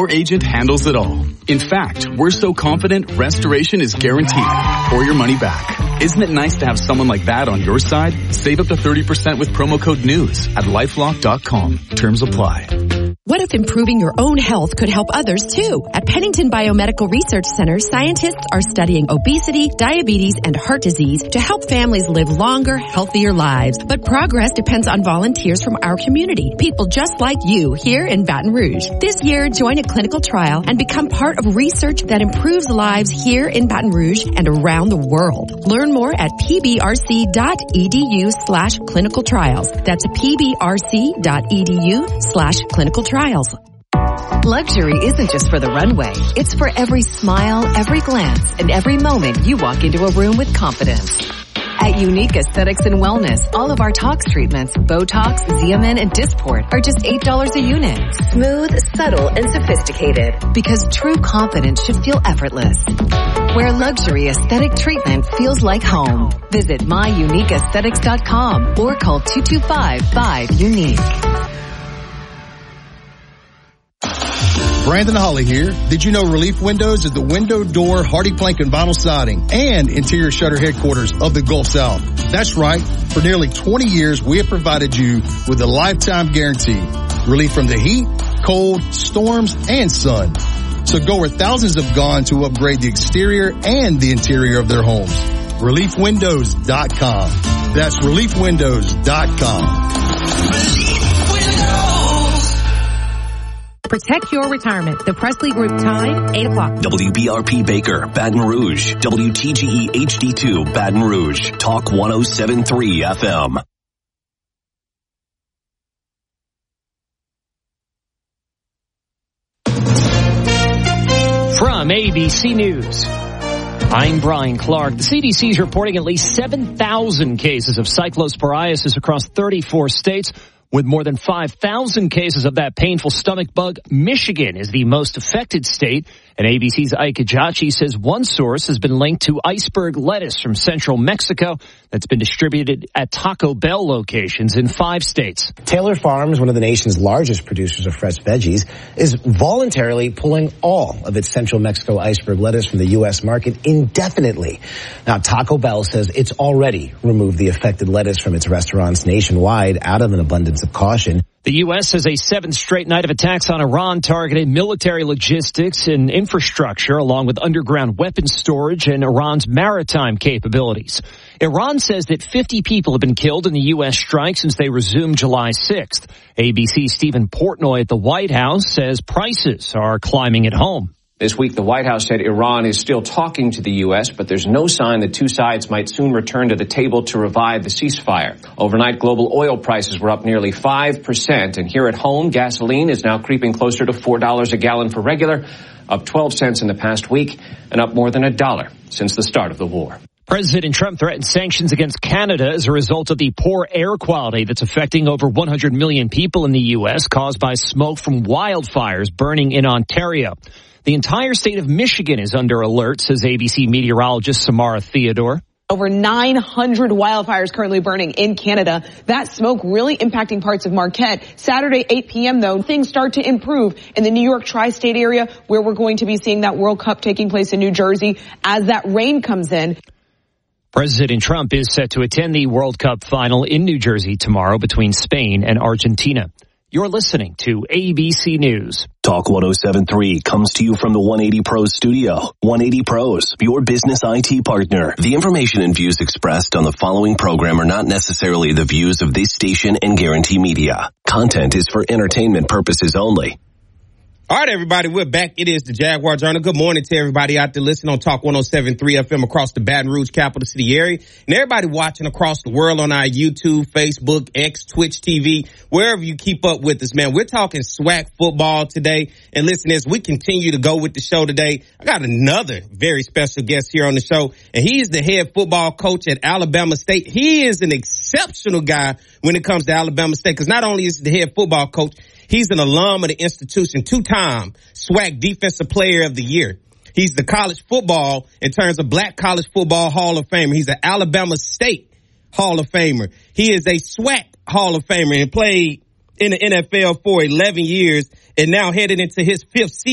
or agent handles it all. In fact, we're so confident restoration is guaranteed or your money back. Isn't it nice to have someone like that on your side? Save up to 30% with promo code NEWS at LifeLock.com. Terms apply. What if improving your own health could help others too? At Pennington Biomedical Research Center, scientists are studying obesity, diabetes, and heart disease to help families live longer, healthier lives. But progress depends on volunteers from our community, people just like you here in Baton Rouge. This year, join a clinical trial and become part of research that improves lives here in Baton Rouge and around the world. Learn more at pbrc.edu/clinical trials. That's pbrc.edu/clinical trials. Luxury isn't just for the runway. It's for every smile, every glance, and every moment you walk into a room with confidence. At Unique Aesthetics and Wellness, all of our tox treatments, Botox, Xeomin, and Dysport are just $8 a unit. Smooth, subtle, and sophisticated. Because true confidence should feel effortless. Where luxury aesthetic treatment feels like home. Visit myuniqueaesthetics.com or call 225-5-UNIQUE. Brandon Holly here. Did you know Relief Windows is the window, door, hardy plank, and vinyl siding and interior shutter headquarters of the Gulf South? That's right. For nearly 20 years, we have provided you with a lifetime guarantee. Relief from the heat, cold, storms, and sun. So go where thousands have gone to upgrade the exterior and the interior of their homes. ReliefWindows.com. That's ReliefWindows.com. Protect your retirement. The Presley Group time, 8 o'clock. WBRP Baker, Baton Rouge. WTGE HD2, Baton Rouge. Talk 107.3 FM. From ABC News, I'm Brian Clark. The CDC is reporting at least 7,000 cases of cyclosporiasis across 34 states. With more than 5,000 cases of that painful stomach bug, Michigan is the most affected state. And ABC's Ike Ejachi says one source has been linked to iceberg lettuce from central Mexico that's been distributed at Taco Bell locations in 5 states. Taylor Farms, one of the nation's largest producers of fresh veggies, is voluntarily pulling all of its central Mexico iceberg lettuce from the U.S. market indefinitely. Now, Taco Bell says it's already removed the affected lettuce from its restaurants nationwide out of an abundance of caution. The U.S. has a 7th straight night of attacks on Iran targeting military logistics and infrastructure, along with underground weapons storage and Iran's maritime capabilities. Iran says that 50 people have been killed in the U.S. strike since they resumed July 6th. ABC's Stephen Portnoy at the White House says prices are climbing at home. This week, the White House said Iran is still talking to the U.S., but there's no sign the two sides might soon return to the table to revive the ceasefire. Overnight, global oil prices were up nearly 5%, and here at home, gasoline is now creeping closer to $4 a gallon for regular, up 12 cents in the past week, and up more than $1 since the start of the war. President Trump threatened sanctions against Canada as a result of the poor air quality that's affecting over 100 million people in the U.S., caused by smoke from wildfires burning in Ontario. The entire state of Michigan is under alert, says ABC meteorologist Samara Theodore. Over 900 wildfires currently burning in Canada. That smoke really impacting parts of Marquette. Saturday, 8 p.m., though, things start to improve in the New York tri-state area, where we're going to be seeing that World Cup taking place in New Jersey as that rain comes in. President Trump is set to attend the World Cup final in New Jersey tomorrow between Spain and Argentina. You're listening to ABC News. Talk 107.3 comes to you from the 180 Pros studio. 180 Pros, your business IT partner. The information and views expressed on the following program are not necessarily the views of this station and Guarantee Media. Content is for entertainment purposes only. All right, everybody, we're back. It is the Jaguar Journal. Good morning to everybody out there listening on Talk 107.3 FM across the Baton Rouge capital city area, and everybody watching across the world on our YouTube, Facebook, X, Twitch TV, wherever you keep up with us, man. We're talking SWAC football today. And listen, as we continue to go with the show today, I got another very special guest here on the show, and he is the head football coach at Alabama State. He is an exceptional guy when it comes to Alabama State, because not only is he the head football coach, he's an alum of the institution, 2-time SWAC Defensive Player of the Year. He's the college football, in terms of Black College Football Hall of Famer. He's an Alabama State Hall of Famer. He is a SWAC Hall of Famer and played in the NFL for 11 years and now headed into his 5th season.